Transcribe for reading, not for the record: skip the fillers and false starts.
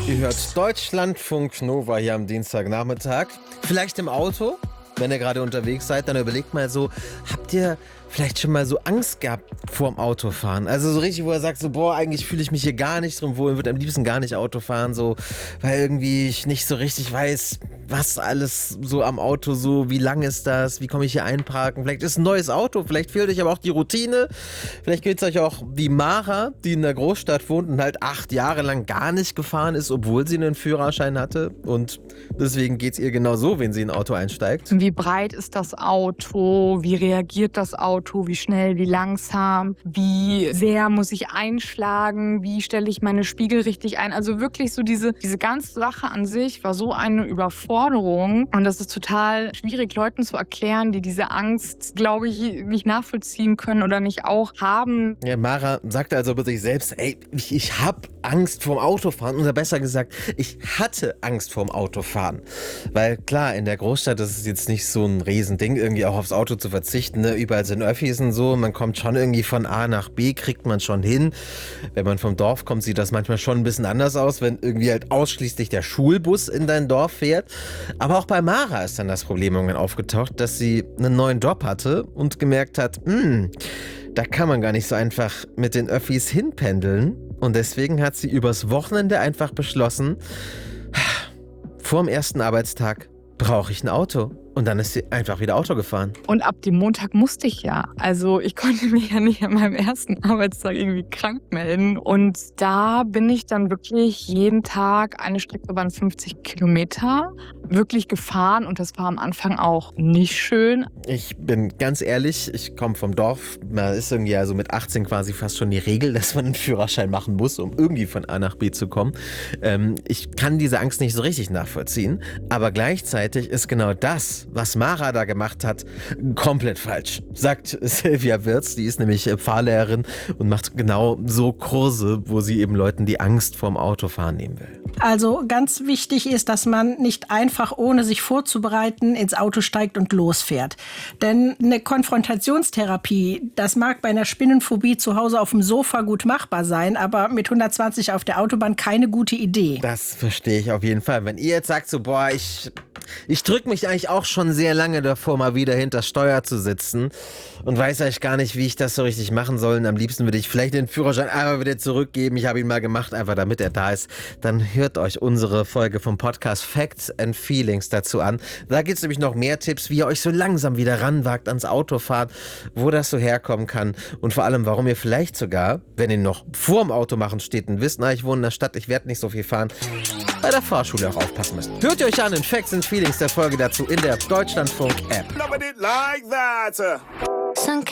Ihr hört Deutschlandfunk Nova hier am Dienstagnachmittag. Vielleicht im Auto, wenn ihr gerade unterwegs seid, dann überlegt mal so, habt ihr vielleicht schon mal so Angst gehabt vorm Autofahren? Also so richtig, wo er sagt so, boah, eigentlich fühle ich mich hier gar nicht drum wohl und würde am liebsten gar nicht Auto fahren, so, weil irgendwie ich nicht so richtig weiß, was alles so am Auto so, wie lang ist das, wie komme ich hier einparken? Vielleicht ist ein neues Auto, vielleicht fehlt euch aber auch die Routine. Vielleicht geht es euch auch wie Mara, die in der Großstadt wohnt und halt 8 Jahre lang gar nicht gefahren ist, obwohl sie einen Führerschein hatte. Und deswegen geht es ihr genau so, wenn sie in ein Auto einsteigt. Wie breit ist das Auto? Wie reagiert das Auto? Wie schnell, wie langsam? Wie sehr muss ich einschlagen? Wie stelle ich meine Spiegel richtig ein? Also wirklich so diese ganze Sache an sich war so eine Überforderung. Und das ist total schwierig, Leuten zu erklären, die diese Angst, glaube ich, nicht nachvollziehen können oder nicht auch haben. Ja, Mara sagte also über sich selbst, ey, ich habe Angst vorm Autofahren. Oder besser gesagt, ich hatte Angst vorm Autofahren. Weil klar, in der Großstadt ist es jetzt nicht so ein Riesending, irgendwie auch aufs Auto zu verzichten. Ne? Überall sind Öffis und so. Man kommt schon irgendwie von A nach B, kriegt man schon hin. Wenn man vom Dorf kommt, sieht das manchmal schon ein bisschen anders aus, wenn irgendwie halt ausschließlich der Schulbus in dein Dorf fährt. Aber auch bei Mara ist dann das Problem irgendwann aufgetaucht, dass sie einen neuen Job hatte und gemerkt hat, da kann man gar nicht so einfach mit den Öffis hinpendeln. Und deswegen hat sie übers Wochenende einfach beschlossen, vorm ersten Arbeitstag brauche ich ein Auto. Und dann ist sie einfach wieder Auto gefahren. Und ab dem Montag musste ich ja. Also ich konnte mich ja nicht an meinem ersten Arbeitstag irgendwie krank melden. Und da bin ich dann wirklich jeden Tag, eine Strecke waren 50 Kilometer, wirklich gefahren. Und das war am Anfang auch nicht schön. Ich bin ganz ehrlich, ich komme vom Dorf. Man ist irgendwie also mit 18 quasi fast schon die Regel, dass man einen Führerschein machen muss, um irgendwie von A nach B zu kommen. Ich kann diese Angst nicht so richtig nachvollziehen. Aber gleichzeitig ist genau das, was Mara da gemacht hat, komplett falsch, sagt Silvia Wirz. Die ist nämlich Fahrlehrerin und macht genau so Kurse, wo sie eben Leuten die Angst vorm Autofahren nehmen will. Also ganz wichtig ist, dass man nicht einfach, ohne sich vorzubereiten, ins Auto steigt und losfährt. Denn eine Konfrontationstherapie, das mag bei einer Spinnenphobie zu Hause auf dem Sofa gut machbar sein, aber mit 120 auf der Autobahn keine gute Idee. Das verstehe ich auf jeden Fall. Wenn ihr jetzt sagt so, boah, ich drücke mich eigentlich auch schon sehr lange davor, mal wieder hinter Steuer zu sitzen und weiß eigentlich gar nicht, wie ich das so richtig machen soll. Und am liebsten würde ich vielleicht den Führerschein einmal wieder zurückgeben. Ich habe ihn mal gemacht, einfach damit er da ist. Dann hört euch unsere Folge vom Podcast Facts and Feelings dazu an. Da gibt es nämlich noch mehr Tipps, wie ihr euch so langsam wieder ranwagt ans Autofahren, wo das so herkommen kann und vor allem, warum ihr vielleicht sogar, wenn ihr noch vorm Automachen steht und wisst, ich wohne in der Stadt, ich werde nicht so viel fahren, bei der Fahrschule auch aufpassen müsst. Hört ihr euch an in Facts and Feelings der Folge dazu in der Deutschlandfunk-App.